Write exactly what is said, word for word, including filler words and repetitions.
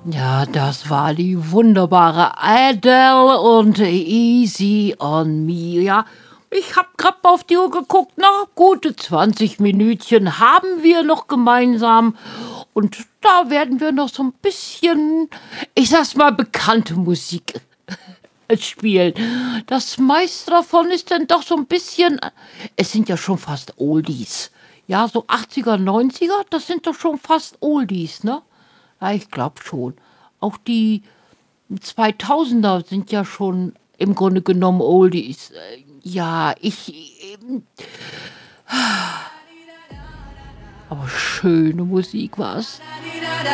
Ja, das war die wunderbare Adele und Easy on Me. Ja, ich habe gerade auf die Uhr geguckt. Na, gute zwanzig Minütchen haben wir noch gemeinsam. Und da werden wir noch so ein bisschen, ich sag's mal, bekannte Musik spielen. Das meiste davon ist dann doch so ein bisschen, es sind ja schon fast Oldies. Ja, so achtziger, neunziger, das sind doch schon fast Oldies, ne? Ja, ich glaube schon. Auch die zweitausender sind ja schon im Grunde genommen Oldies. Äh, Ja, ich. ähm, Aber schöne Musik war's.